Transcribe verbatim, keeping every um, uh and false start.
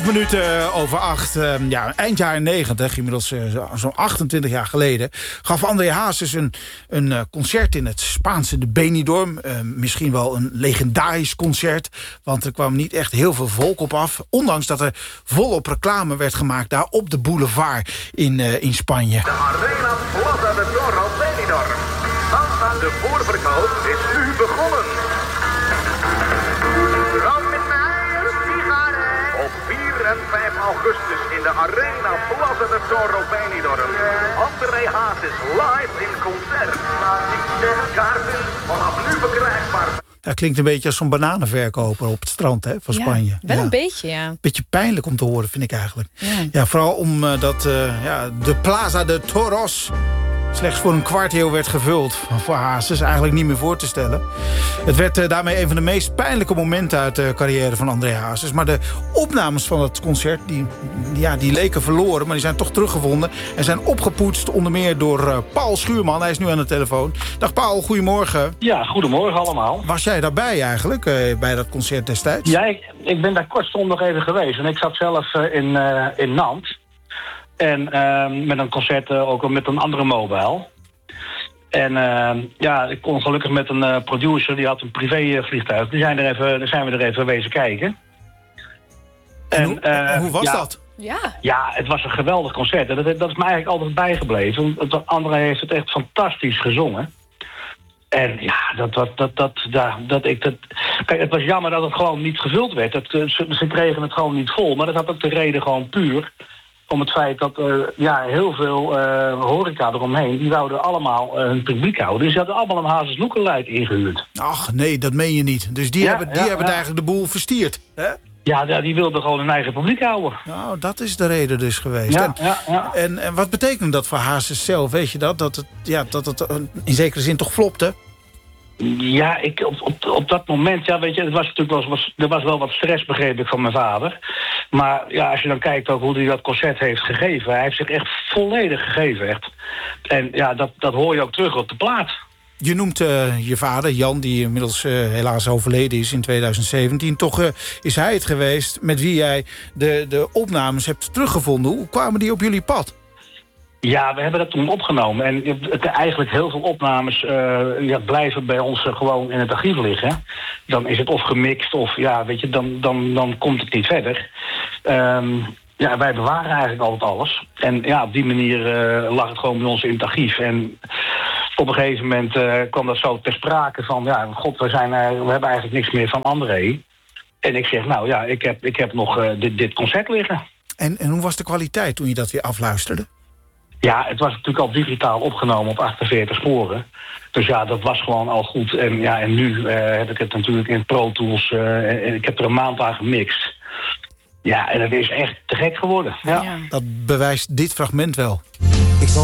minuten over acht. Uh, ja, eind jaren negentig, inmiddels uh, zo'n achtentwintig jaar geleden, gaf André Hazes een, een uh, concert in het Spaanse de Benidorm. Uh, misschien wel een legendarisch concert, want er kwam niet echt heel veel volk op af. Ondanks dat er volop reclame werd gemaakt daar op de boulevard in, uh, in Spanje. De Arena Plaza de Toro Benidorm. Aan de voorverkoop is nu begonnen. Op vier en vijf augustus in de Arena Plaza de Toro Benidorm. André Hazes live in concert. Kaarten vanaf nu verkrijgbaar. Dat klinkt een beetje als zo'n bananenverkoper op het strand, hè, van ja, Spanje. Wel ja. een beetje, ja. Beetje pijnlijk om te horen, vind ik eigenlijk. Ja, ja vooral omdat uh, ja, de Plaza de Toros slechts voor een kwart eeuw werd gevuld. Voor Hazes eigenlijk niet meer voor te stellen. Het werd uh, daarmee een van de meest pijnlijke momenten uit de carrière van André Hazes. Maar de opnames van het concert, die, ja, die leken verloren, maar die zijn toch teruggevonden en zijn opgepoetst, onder meer door uh, Paul Schuurman. Hij is nu aan de telefoon. Dag Paul, goedemorgen. Ja, goedemorgen allemaal. Was jij daarbij eigenlijk, uh, bij dat concert destijds? Ja, ik, ik ben daar kortstondig even geweest. En ik zat zelf uh, in, uh, in Nantes. En uh, met een concert uh, ook met een andere mobile. En uh, ja, ik kon gelukkig met een uh, producer, die had een privévliegtuig. Die zijn er even, daar zijn we er even wezen kijken. En, en hoe, uh, hoe was ja, dat? Ja. Ja, het was een geweldig concert. En dat, dat is me eigenlijk altijd bijgebleven. Want André heeft het echt fantastisch gezongen. En ja, dat, dat, dat, dat, dat, dat ik dat... Kijk, het was jammer dat het gewoon niet gevuld werd. Het, ze, ze kregen het gewoon niet vol. Maar dat had ook de reden gewoon puur om het feit dat uh, ja, heel veel uh, horeca eromheen, die wouden allemaal uh, hun publiek houden. Dus ze hadden allemaal een Hazes lookalike ingehuurd. Ach nee, dat meen je niet. Dus die ja, hebben, die ja, hebben ja. eigenlijk de boel verstierd, hè? Ja, die wilden gewoon hun eigen publiek houden. Nou, dat is de reden dus geweest. Ja, en, ja, ja. En, en wat betekent dat voor Hazes zelf? Weet je dat? Dat het, ja, dat het in zekere zin toch flopte? Ja, ik, op, op, op dat moment, ja, weet je, het was natuurlijk wel, was, er was wel wat stress, begreep ik, van mijn vader. Maar ja, als je dan kijkt ook hoe hij dat concert heeft gegeven, hij heeft zich echt volledig gegeven, echt. En ja, dat, dat hoor je ook terug op de plaat. Je noemt uh, je vader, Jan, die inmiddels uh, helaas overleden is in tweeduizend zeventien. Toch uh, is hij het geweest met wie jij de, de opnames hebt teruggevonden. Hoe kwamen die op jullie pad? Ja, we hebben dat toen opgenomen. En het, eigenlijk heel veel opnames uh, ja, blijven bij ons uh, gewoon in het archief liggen. Dan is het of gemixt of ja, weet je, dan, dan, dan komt het niet verder. Um, ja, wij bewaren eigenlijk altijd alles. En ja, op die manier uh, lag het gewoon bij ons in het archief. En op een gegeven moment uh, kwam dat zo ter sprake van, ja, god, we, zijn, uh, we hebben eigenlijk niks meer van André. En ik zeg, nou ja, ik heb, ik heb nog uh, dit, dit concert liggen. En, en hoe was de kwaliteit toen je dat weer afluisterde? Ja, het was natuurlijk al digitaal opgenomen op achtenveertig sporen. Dus ja, dat was gewoon al goed. En, ja, en nu uh, heb ik het natuurlijk in Pro Tools. Uh, en ik heb er een maand aan gemixt. Ja, en het is echt te gek geworden. Ja. Ja. Dat bewijst dit fragment wel.